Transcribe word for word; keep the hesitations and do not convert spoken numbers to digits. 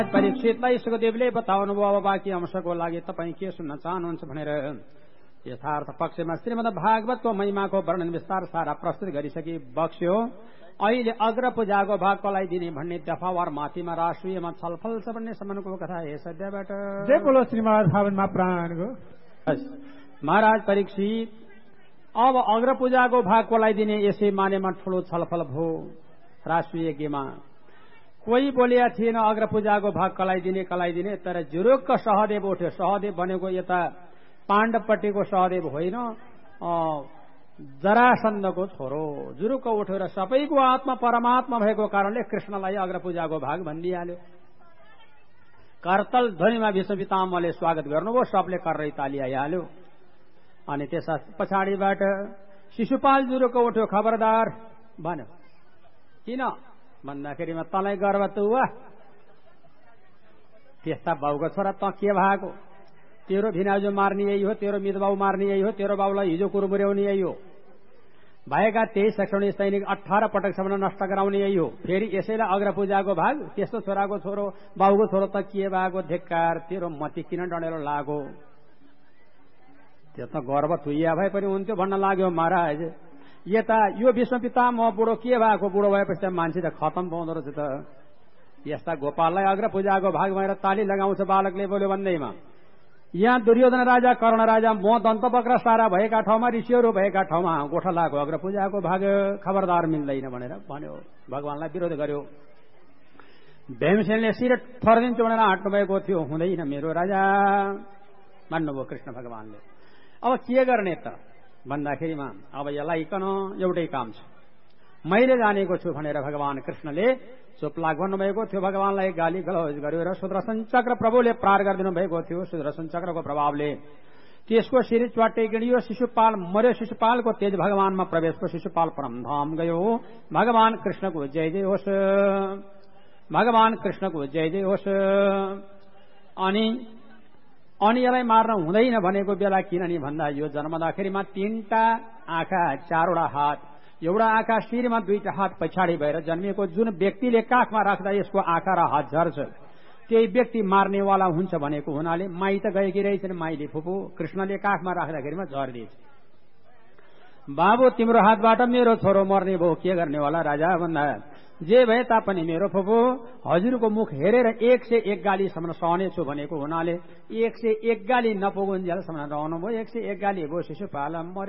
परीक्षितलाई सुखदेवले बताउनुभयो अब बाँकी अंशको लागि तपाईँ के सुन्न चाहनुहुन्छ भनेर। यथार्थ पक्षमा श्रीमद् भागवतको महिमाको वर्णन विस्तार सारा प्रस्तुत गरिसके बक्स्यो। अहिले अग्र पूजाको भाग कसलाई दिने भन्ने दफावार माथिमा राष्ट्रियमा छलफल छ भन्ने सम्बन्धको कथा हे सद्यबाट जय बोलो श्रीमद् भागवतमा प्राणको। महाराज परीक्षित, अब अग्र पूजाको भाग कसलाई दिने यसै मानेमा ठूलो छलफल भयो राष्ट्रियज्ञमा। कोही बोलिया थिएन अग्र पूजाको भाग कसलाई दिने कसलाई दिने, तर जुरुक्क सहदेव उठ्यो। सहदेव भनेको यता पाण्डवपट्टिको सहदेव होइन, जरासन्धको छोरो। जुरुक्क उठ्यो र सबैको आत्मा परमात्मा भएको कारणले कृष्णलाई अग्र पूजाको भाग भनिदिइहाल्यो। करतल ध्वनिमा भीष्म पितामहले स्वागत गर्नुभयो, सबले कर्रै ताली आइहाल्यो। अनि त्यस पछाडिबाट शिशुपाल जुरुक्क उठ्यो, खबरदार भन्यो। किन भन्दाखेरिमा तँलाई गर्व त वा, त्यस्ता बाउको छोरा त के भएको? तेरो भिनाजु मार्ने यही हो, तेरो मितबाउ मार्ने यही हो, तेरो बाउलाई हिजो कुरमुर्याउने यही हो, भएका तेइस सक्षणी सैनिक अठार पटकसम्म नष्ट गराउने यही हो। फेरि यसैलाई अग्र पूजाको भाग, त्यस्तो छोराको छोरो बाउको छोरो त के भएको? धिक्कार, तेरो मती किन डढेलो लाग्यो? त्यो त गर्व थुइया भए पनि हुन्थ्यो भन्न लाग्यो महाराज। यता यो भीष्म पितामह बुढो के भएको? बुढो भएपछि मान्छे त खतम पाउँदो रहेछ त। यस्ता गोपाललाई अग्र पूजाको भाग भएर ताली लगाउँछ बालकले बोल्यो भन्दैमा। यहाँ दुर्योधन राजा, कर्ण राजा, म दन्तवक्र सारा भएका ठाउँमा, ऋषिहरू भएका ठाउँमा गोठालाको अग्र पूजाको भाग खबरदार मिल्दैन भनेर भन्यो, भगवानलाई विरोध गर्यो। भीमसेनले शिर फर्दिन्छु भनेर आँट्नु भएको थियो। हुँदैन मेरो राजा भन्नुभयो कृष्ण भगवानले। अब के गर्ने त भन्दाखेरिमा अब यसलाई कन एउटै काम छ, मैले जानेको छु भनेर भगवान कृष्णले चुप लाग भन्नुभएको थियो। भगवानलाई गाली गलौज गर्यो र सुदर्शन चक्र प्रभुले प्रहार गरिदिनु भएको थियो। सुदर्शन चक्रको प्रभावले त्यसको शिर च्वाट्टै गिडियो, शिशुपाल मर्यो। शिशुपालको तेज भगवानमा प्रवेशको शिशुपाल परमधाम गयो। भगवान कृष्णको जय जय होस्, भगवान कृष्णको जय जय होस्। अनि अनि यसलाई मार्न हुँदैन भनेको बेला किननि भन्दा यो जन्मदाखेरिमा तीनटा आँखा, चारवटा हात, एउटा आँखा शिरमा, दुईटा हात पछाडि भएर जन्मिएको। जुन व्यक्तिले काखमा राख्दा यसको आँखा र हात झर्छ त्यही व्यक्ति मार्नेवाला हुन्छ भनेको हुनाले माई त गएकी रहेछन्। माईले फुपू कृष्णले काखमा राख्दाखेरिमा झरिदिएछ। बाबु तिम्रो हातबाट मेरो छोरो मर्ने भयो, के गर्नेवाला राजा भन्दा जे भए तापनि मेरो फुपू हजुरको मुख हेरेर एक सय एक गालीसम्म सहनेछु भनेको हुनाले एक सय एक गाली नपुगुन्जेलसम्म रहनु भयो। एक सय एक गाली भयो, शिशुपाल मर्यो।